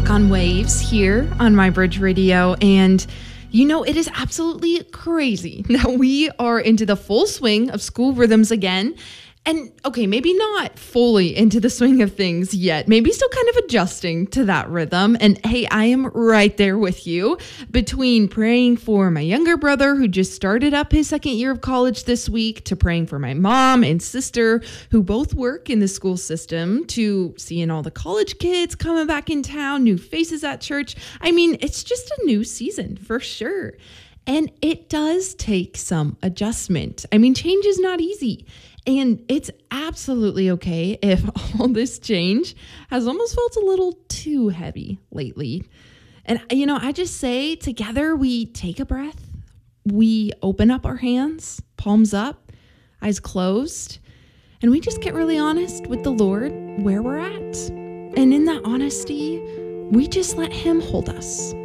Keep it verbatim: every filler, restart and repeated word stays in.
Walk on Waves here on My Bridge Radio. And you know, it is absolutely crazy that we are into the full swing of school rhythms again. And okay, maybe not fully into the swing of things yet, maybe still kind of adjusting to that rhythm. And hey, I am right there with you between praying for my younger brother who just started up his second year of college this week, to praying for my mom and sister who both work in the school system, to seeing all the college kids coming back in town, new faces at church. I mean, it's just a new season for sure. And it does take some adjustment. I mean, change is not easy. And it's absolutely okay if all this change has almost felt a little too heavy lately. And, you know, I just say together we take a breath, we open up our hands, palms up, eyes closed, and we just get really honest with the Lord where we're at. And in that honesty, we just let Him hold us.